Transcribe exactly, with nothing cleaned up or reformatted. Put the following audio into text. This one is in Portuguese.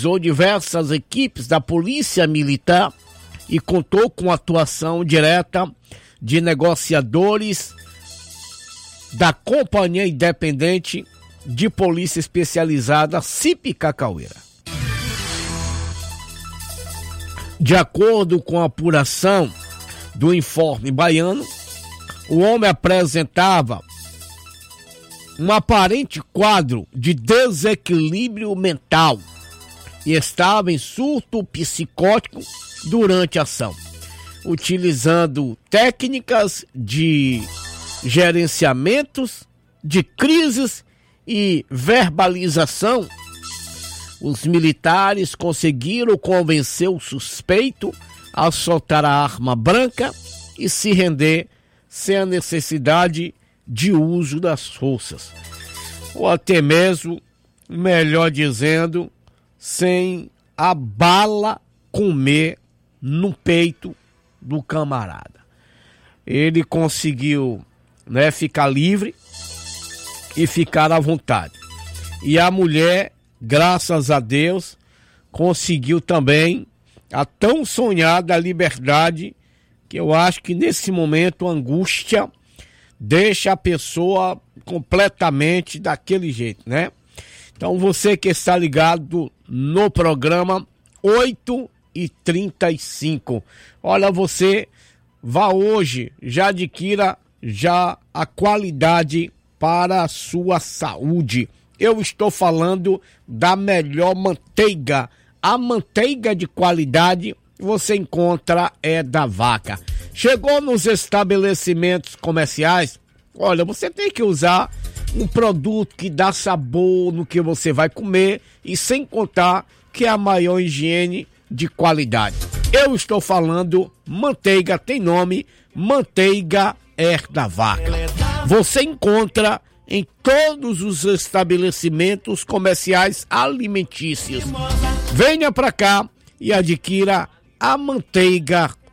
mobilizou diversas equipes da Polícia Militar e contou com a atuação direta de negociadores da Companhia Independente de Polícia Especializada C I P Cacaueira. De acordo com a apuração do Informe Baiano, o homem apresentava um aparente quadro de desequilíbrio mental e estava em surto psicótico durante a ação, utilizando técnicas de gerenciamentos de crises e verbalização. Os militares conseguiram convencer o suspeito a soltar a arma branca e se render sem a necessidade de uso das forças, ou até mesmo, melhor dizendo, sem a bala comer no peito do camarada. Ele conseguiu, né, ficar livre e ficar à vontade. E a mulher, graças a Deus, conseguiu também a tão sonhada liberdade, que eu acho que nesse momento a angústia deixa a pessoa completamente daquele jeito, né? Então você que está ligado no programa oito e trinta e cinco, olha, você vá hoje, já adquira já a qualidade para a sua saúde. Eu estou falando da melhor manteiga. A manteiga de qualidade você encontra é da Vaca. Chegou nos estabelecimentos comerciais, olha, você tem que usar um produto que dá sabor no que você vai comer e sem contar que é a maior higiene de qualidade. Eu estou falando manteiga, tem nome, Manteiga é da Vaca. Você encontra em todos os estabelecimentos comerciais alimentícios. Venha para cá e adquira a manteiga